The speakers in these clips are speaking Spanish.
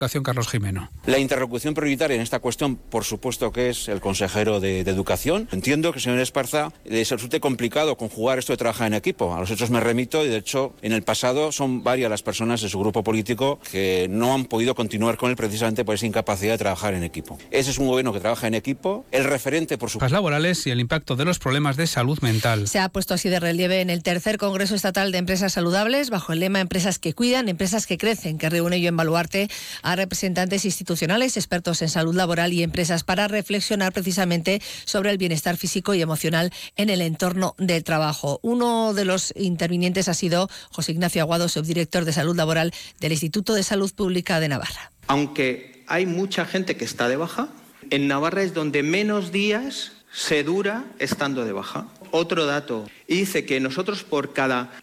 Carlos Jimeno. La interlocución prioritaria en esta cuestión, por supuesto, que es el consejero de Educación. Entiendo que el señor Esparza les resulte complicado conjugar esto de trabajar en equipo. A los hechos me remito y, de hecho, en el pasado son varias las personas de su grupo político que no han podido continuar con él precisamente por esa incapacidad de trabajar en equipo. Ese es un gobierno que trabaja en equipo. El referente, por supuesto, laborales y el impacto de los problemas de salud mental. Se ha puesto así de relieve en el tercer Congreso Estatal de Empresas Saludables, bajo el lema Empresas que cuidan, empresas que crecen, que reúne hoy en Baluarte a representantes institucionales, expertos en salud laboral y empresas para reflexionar precisamente sobre el bienestar físico y emocional en el entorno del trabajo. Uno de los intervinientes ha sido José Ignacio Aguado, subdirector de Salud Laboral del Instituto de Salud Pública de Navarra. Aunque hay mucha gente que está de baja, en Navarra es donde menos días se dura estando de baja. Otro dato, y dice que nosotros por cada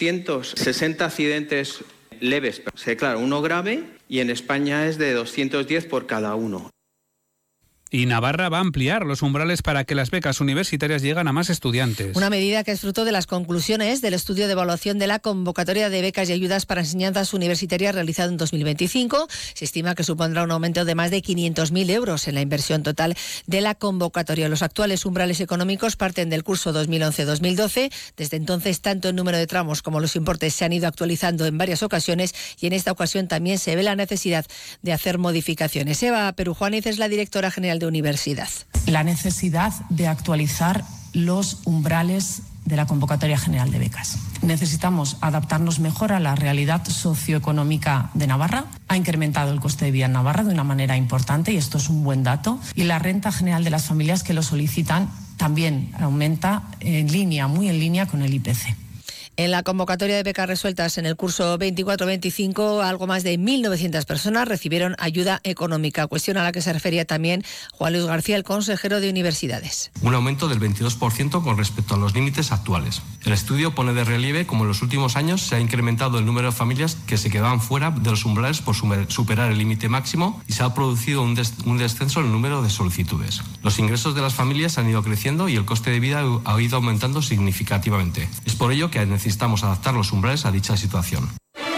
260 accidentes leves se declara uno grave y en España es de 210 por cada uno. Y Navarra va a ampliar los umbrales para que las becas universitarias lleguen a más estudiantes. Una medida que es fruto de las conclusiones del estudio de evaluación de la convocatoria de becas y ayudas para enseñanzas universitarias realizado en 2025. Se estima que supondrá un aumento de más de 500.000 euros en la inversión total de la convocatoria. Los actuales umbrales económicos parten del curso 2011-2012. Desde entonces, tanto el número de tramos como los importes se han ido actualizando en varias ocasiones y en esta ocasión también se ve la necesidad de hacer modificaciones. Eva Perujuániz es la directora general de Universidad. La necesidad de actualizar los umbrales de la convocatoria general de becas. Necesitamos adaptarnos mejor a la realidad socioeconómica de Navarra. Ha incrementado el coste de vida en Navarra de una manera importante y esto es un buen dato. Y la renta general de las familias que lo solicitan también aumenta muy en línea con el IPC. En la convocatoria de becas resueltas en el curso 24-25, algo más de 1.900 personas recibieron ayuda económica, cuestión a la que se refería también Juan Luis García, el consejero de Universidades. Un aumento del 22% con respecto a los límites actuales. El estudio pone de relieve cómo en los últimos años se ha incrementado el número de familias que se quedaban fuera de los umbrales por superar el límite máximo y se ha producido un descenso en el número de solicitudes. Los ingresos de las familias han ido creciendo y el coste de vida ha ido aumentando significativamente. Es por ello que necesitamos adaptar los umbrales a dicha situación.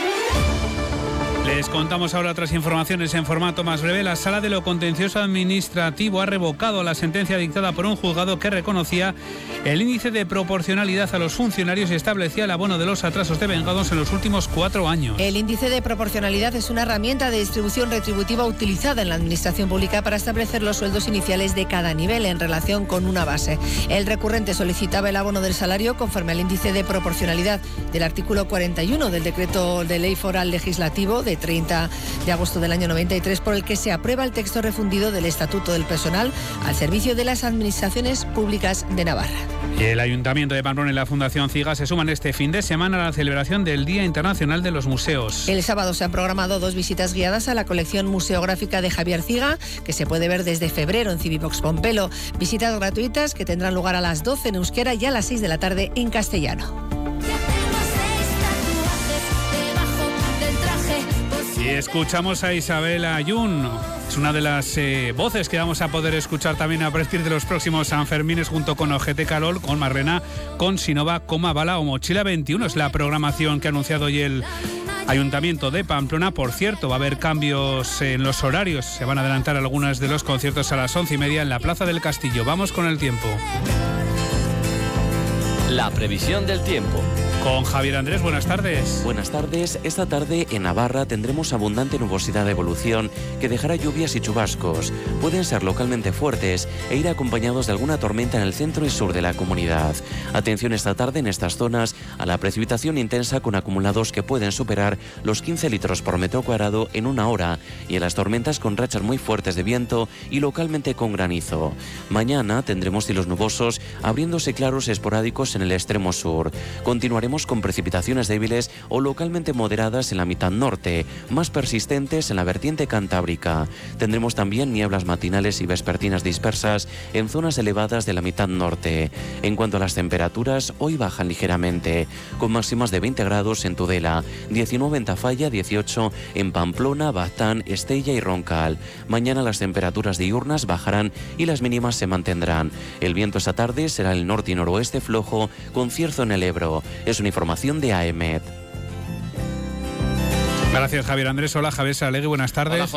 Les contamos ahora otras informaciones en formato más breve. La Sala de lo Contencioso Administrativo ha revocado la sentencia dictada por un juzgado que reconocía el índice de proporcionalidad a los funcionarios y establecía el abono de los atrasos devengados en los últimos 4 años. El índice de proporcionalidad es una herramienta de distribución retributiva utilizada en la administración pública para establecer los sueldos iniciales de cada nivel en relación con una base. El recurrente solicitaba el abono del salario conforme al índice de proporcionalidad del artículo 41 del decreto de ley foral legislativo de 30 de agosto del año 93, por el que se aprueba el texto refundido del Estatuto del Personal al servicio de las administraciones públicas de Navarra. El Ayuntamiento de Pamplona y la Fundación CIGA se suman este fin de semana a la celebración del Día Internacional de los Museos. El sábado se han programado 2 visitas guiadas a la colección museográfica de Javier Ciga, que se puede ver desde febrero en Civivox Pompelo. Visitas gratuitas que tendrán lugar a las 12 en euskera y a las 6 de la tarde en castellano. Y escuchamos a Isabel Ayun. Es una de las voces que vamos a poder escuchar también a partir de los próximos Sanfermines junto con Ojete Calol, con Marrena, con Sinova, Coma Bala o Mochila 21. Es la programación que ha anunciado hoy el Ayuntamiento de Pamplona. Por cierto, va a haber cambios en los horarios. Se van a adelantar algunos de los conciertos a las 11:30 en la Plaza del Castillo. Vamos con el tiempo. La previsión del tiempo. Con Javier Andrés, buenas tardes. Buenas tardes. Esta tarde en Navarra tendremos abundante nubosidad de evolución que dejará lluvias y chubascos. Pueden ser localmente fuertes e ir acompañados de alguna tormenta en el centro y sur de la comunidad. Atención esta tarde en estas zonas a la precipitación intensa con acumulados que pueden superar los 15 litros por metro cuadrado en una hora y en las tormentas con rachas muy fuertes de viento y localmente con granizo. Mañana tendremos cielos nubosos abriéndose claros esporádicos en el extremo sur. Continuaremos con precipitaciones débiles o localmente moderadas en la mitad norte, más persistentes en la vertiente cantábrica. Tendremos también nieblas matinales y vespertinas dispersas en zonas elevadas de la mitad norte. En cuanto a las temperaturas, hoy bajan ligeramente, con máximas de 20 grados en Tudela, 19 en Tafalla, 18 en Pamplona, Baztán, Estella y Roncal. Mañana las temperaturas diurnas bajarán y las mínimas se mantendrán. El viento esta tarde será el norte y noroeste flojo, con cierzo en el Ebro. Es una información de AEMET. Gracias, Javier Andrés. Hola, Javier Saralegui, buenas tardes. Hola,